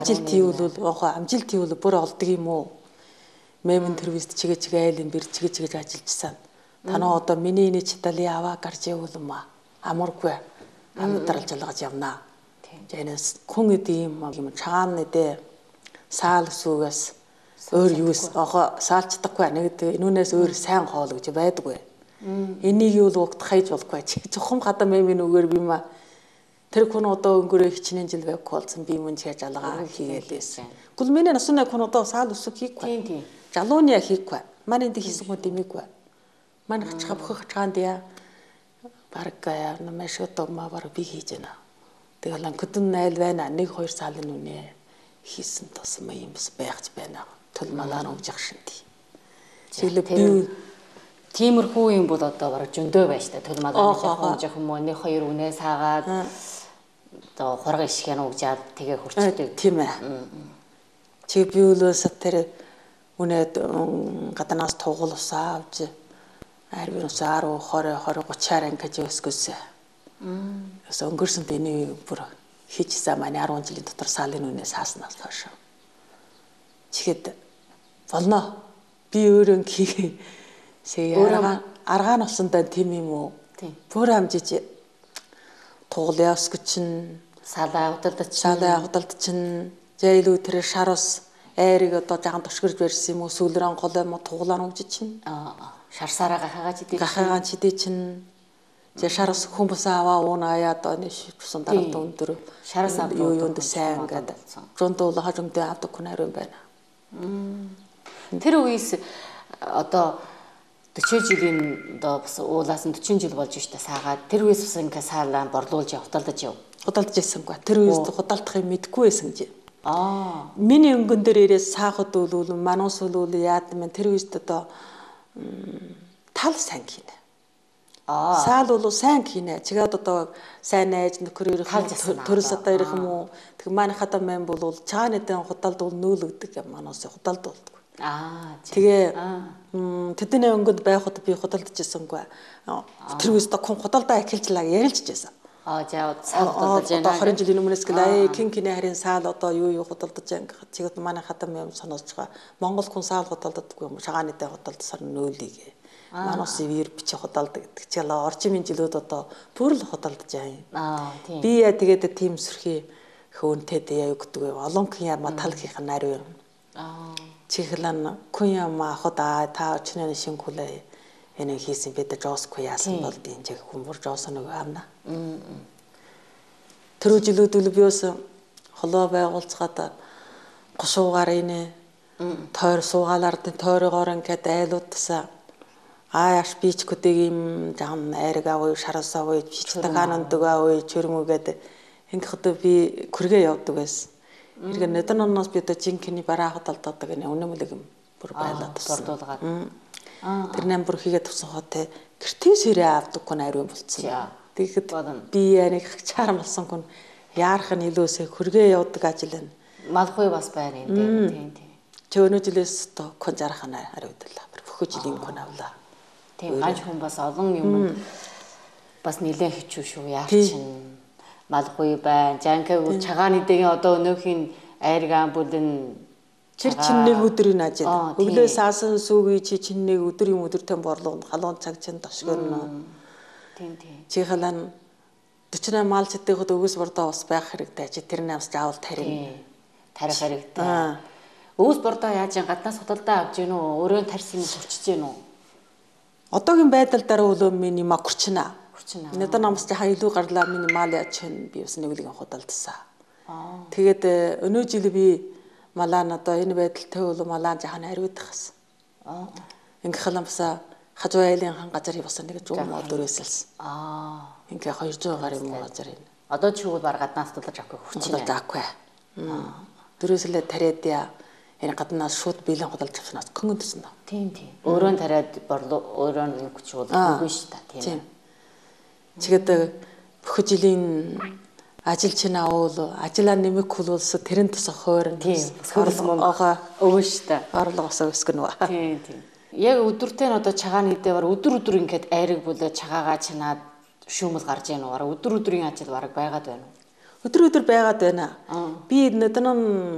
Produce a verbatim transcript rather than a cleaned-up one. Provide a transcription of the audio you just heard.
Амжилт хийвэл оохоо амжилт хийвэл бүр олдог юм уу? Мемэн тэрвист чигээ чигээ айлын бэр чигээ чигээ ажиллажсан. Танаа одоо миний энэ читал яваа гарч явуул юм аа. Амаргүй. Амтарал жалгаж явнаа. Жэнэс хүн эдийн юм чаана нэдэ саал сүгээс өөр юус оохоо саалцдаггүй нэг энүүнээс өөр сайн хоол гэж байдаггүй. Энийг юу л угт хайж болохгүй. Зөвхөн гадаа мемэн үгээр би ма тэр хүн одоо өнгөрөө хичнээн жил байг болсон би мөн чиж алгаа хийгээдсэн. Гүл миний насны хүн одоо саал өсөг хийхгүй. Тийм тийм. Жалууны хийхгүй. Манай энд хийсэн хүн димэггүй. Манай хачгаа бөхөх чаанд яа баг яа намайш одоо маа баг би хийж байна. Тэгэл анкдын найл байна. нэг хоёр саалын үнэ хийсэн тусам юм бас байгч байна. Төл малаар өгж явах шинт. Тэгэлээ би тиймэрхүү юм бол одоо бараг зөндөө байж та төл малаар жоохон жоохон мөн нэг хоёр үнэ саагаад одоо хурга ишгэн угжаад тэгээ хурцдаг. Тийм ээ. Чи би үлээс тэр үнэд гаднаас тугуул усаа авч арвин усаар хойро хойро гуцаар ангиж өсгөөсөө. Өсө өнгөрсөн тэний бүр хийжсэн манай арван жилийн дотор саалын үнээс хааснаас хойш. Чихэд болно. Би өөрөө хий сая аргаа нь усандаа тийм юм уу? Бүр амжиж тугуул ясгч чинь салаа худалдаж салаа худалдаж чинь зэйлүү тэр шарус айрыг одоо жахан тушгирж барьсан юм уу сүүлрэн гол юм тугуулаар өмжиж чинь аа шарсараа гахагач идэж гахагач идэж чинь зэ шарус хүмүүс аваа уунаа яа одоо нэг шивсэн даралт өндөр шарас аваад юу юунд сайн гэдэг зундуул хажимдээ авдаг хүн ариун байна. Тэр үеэс одоо дөрвөн жилийн одоо бас уулаас нь дөрвөн жил болж штэ саагаад тэр үеэс бас ингээ саалаа борлуулж худалдаж яв. Худалдаж ирсэнгүй. Тэр үеэс худалдах юм мэдгүй байсан гэж. Аа. Миний өнгөн дээр ирээс саахад үлүүл манус үлүүл яад мэн тэр үеэс одоо тал сайн хийнэ. Аа. Саал бол сайн хийнэ. Чигээд одоо сайн найз нөхөр ирэх төрөс одоо ирэх юм уу? Тэг манайхаа мэн бол чааныдан худалдуул нүүлгдэг манус худалдуулдаг. Аа. Тэгээ тэдний өнгөнд байхад би худалдаж ирсэнгүй. Тэр үеэс одоо хүн худалдаа эхэлжлаа ярилж жийсэн. Аа жаа саал худалдаж байна. Одоо харин жилийн өмнөөс гэлээ кин кинэ харин саал одоо юу юу худалдаж байгаа. Чигэд манай хатам юм сонсож байгаа. Монгол хүн саал худалдадаггүй юм. Шагаанытай худалдасаар нөөлийг. Манус вир бичи худалдаг гэдэг чигээ орчмын жилүүд одоо бүр л худалдаж байгаа юм. Аа тийм. Би яа тэгээд тийм сөрхий хөөнтэд яа гэдэг вэ? Олонхын яма талхих нариу. Аа. Чихлэн хүн яма худаа та очны шингүүлээ. Энэ хийсэн бид жоосгүй яасан бол би энэ хүмүүр жоосон нөгөө амна. Тэр жилүүд үл биос холоо байгуулцгаад гошуугаар инэ тойр суугаалаар тойрогоор ингээд айлуудсаа ааш бич көдөг юм жам айраг авъя шараас авъя читагаан өндөг авъя чөрмөгээд ингээд би хүргээ явдаг байсан. Иргэн нэдэнээс би одоо жинкний бараахад алдаадаг гэнэ үнэмлэг юм бүр байлаад бордуулгаад. Тэр намбар хийгээд тусан хотой гэртээ сэрээ авдаг хүн ариун болцсон. Тэгэхэд би яг чарам болсон хүн яарах нь илүүсээ хүргээ явдаг ажил нь малгүй бас байна энэ тийм тийм. Чөнөө жилээс то хүн жарах нь ариудлаа. Бүх жилийн хүн авлаа. Тийм ганц хүн бас олон юм бас нэлээд хичүү шүү яарчин малгүй байна. Жанка чагааны дэгийн одоо өнөөхийн айргаан бүлэн чир чин нэг өдрийн ажил. Өглөө саасан сүгүй чи чин нэг өдрийн өдөртөө борлуулна. Халуун цаг чин ташгирна. Тийм тийм. Чи халаан дөрвөн мал читэхэд өгөөс бордоо ус байх хэрэгтэй. Чи тэр намс заавал тарина. Тарих хэрэгтэй. Өгөөс бордоо яаж гаднаас худалдаа авч гин үү? Өөрөө тарьсан юм сурчиж гин үү? Одоогийн байдал дараа өлөө миний мак хүрчнэ. Хүрчнэ. Надад намс жаха илүү гарлаа миний мал яач чин би бас нэг үлгэн худалдсан. Тэгээд өнөө жил би малаан одоо энэ байдалтай бол малаан жахан хариудахсан. Аа. Ингээ халамсаа хажуу айлын хан газар явсан нэг жуу мод дөрөөсөлсөн. Аа. Ингээ хоёрдугаар гар юм уу газар энэ. Одоо ч хүүд баг гаднаас тулж авахгүй хүрчнэ. Заахгүй. Аа. Дөрөөсөлөө тариад яа энэ гаднаас шууд биелэн худалдаж авснаас көнгөндсөн даа. Тийм тийм. Өөрөө тариад борлоо өөрөө нэг хүч бол үгүй шүү дээ тийм. Чигэд бүх жилийн ажил чинь аавал ажлаа нэмэх хөлөөс тэрэн тусах хойр тийм орлогоо өгнө шүү дээ. Орлогоосоо өсгөнө. Тийм тийм. Яг өдөртөө нь одоо чагааны дээр өдөр өдөр ингээд айраг болоо чагаагаа чинаад шүүмэл гарч яана уу? Өдөр өдрийн ажил бараг байгаад байна уу? Өдөр өдөр байгаад байна. Би нэдэн